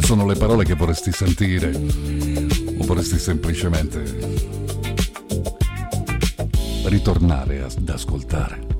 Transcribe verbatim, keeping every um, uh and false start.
sono le parole che vorresti sentire o vorresti semplicemente ritornare ad ascoltare.